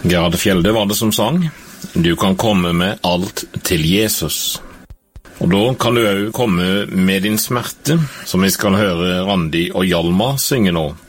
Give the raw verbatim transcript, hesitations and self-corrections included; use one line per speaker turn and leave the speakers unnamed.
Gerhard Fjelde var det som sang. Du kan komme med alt til Jesus. Og da kan du også komme med din smerte, som vi skal høre Randi og Hjalmar synge nå.